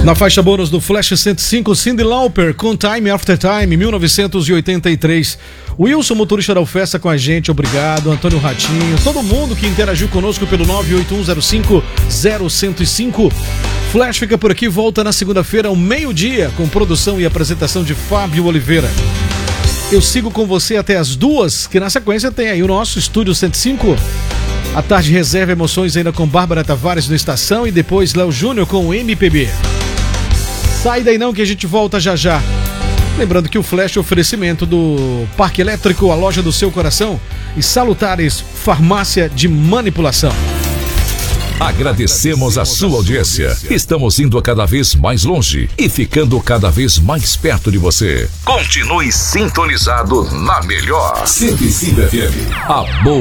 Na faixa bônus do Flash 105, Cyndi Lauper com Time After Time, 1983. Wilson, motorista da Alfesta, com a gente, obrigado. Antônio Ratinho, todo mundo que interagiu conosco pelo 981050105. Flash fica por aqui, volta na segunda-feira ao meio-dia, com produção e apresentação de Fábio Oliveira. Eu sigo com você até as 2, que na sequência tem aí o nosso Estúdio 105. À tarde reserva emoções ainda com Bárbara Tavares no Estação e depois Léo Júnior com o MPB. Sai daí não que a gente volta já já. Lembrando que o Flash é oferecimento do Parque Elétrico, a loja do seu coração, e Salutares Farmácia de Manipulação. Agradecemos a sua audiência. Estamos indo cada vez mais longe e ficando cada vez mais perto de você. Continue sintonizado na melhor 105 FM. A boa